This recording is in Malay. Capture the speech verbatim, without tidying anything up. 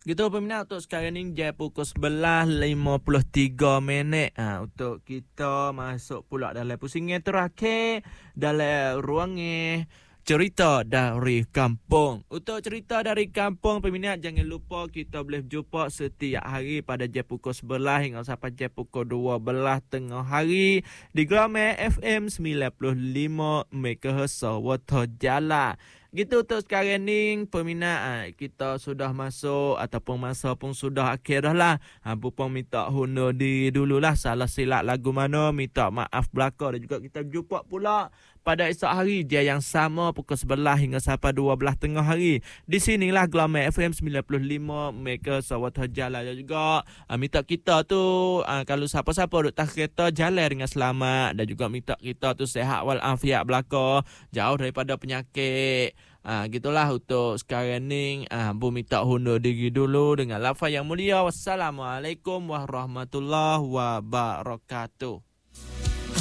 Gitu peminat, untuk sekarang ni jam pukul sebelas lima puluh tiga minit. Ha, untuk kita masuk pula dalam pusingan terakhir dalam ruangan cerita dari kampung. Untuk cerita dari kampung peminat, jangan lupa kita boleh jumpa setiap hari pada jam pukul sebelas hingga sampai jam pukul dua belas tengah hari di Geramai F M sembilan puluh lima MHz Sawata Jala. Gitu untuk sekarang ni peminat, kita sudah masuk ataupun masa pun sudah akhir dah lah. Hampa pun minta hundur diri dululah. Salah silap lagu mana, minta maaf belaka. Dan juga kita jumpa pula pada esok hari dia yang sama pukul sebelas hingga sampai dua belas tengah hari. Di sinilah Geramai F M sembilan puluh lima MHz Sawata Jala. Dan juga uh, minta kita tu uh, kalau siapa-siapa duk tak kereta jalan dengan selamat. Dan juga minta kita tu sihat walafiat belaka, jauh daripada penyakit. Ah, gitulah untuk sekarang ni. Ah, Bu minta hundur diri dulu dengan lafaz yang mulia. Wassalamualaikum warahmatullahi wabarakatuh.